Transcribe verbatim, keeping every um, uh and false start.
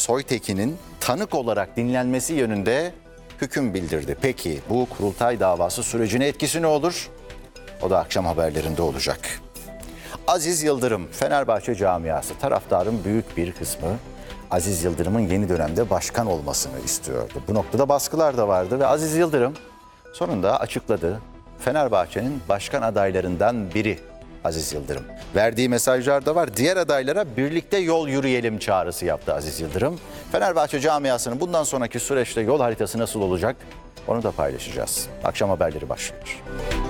Soytekin'in tanık olarak dinlenmesi yönünde hüküm bildirdi. Peki bu kurultay davası sürecine etkisi ne olur? O da akşam haberlerinde olacak. Aziz Yıldırım, Fenerbahçe camiası, taraftarın büyük bir kısmı Aziz Yıldırım'ın yeni dönemde başkan olmasını istiyordu. Bu noktada baskılar da vardı ve Aziz Yıldırım sonunda açıkladı. Fenerbahçe'nin başkan adaylarından biri Aziz Yıldırım. Verdiği mesajlar da var. Diğer adaylara birlikte yol yürüyelim çağrısı yaptı Aziz Yıldırım. Fenerbahçe camiasının bundan sonraki süreçte yol haritası nasıl olacak? Onu da paylaşacağız. Akşam haberleri başlıyor.